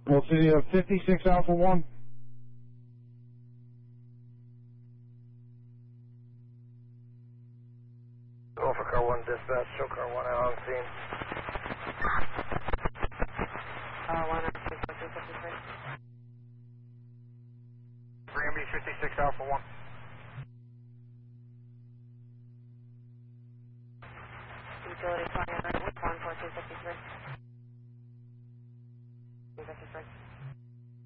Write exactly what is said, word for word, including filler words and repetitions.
Well, City of fifty-six Alpha one. Alpha Car one dispatch, show Car one out on scene. Uh, one nine six four two fifty-three. three M B fifty-six Alpha one. Utility twenty-nine, one four two fifty-three. two fifty-three.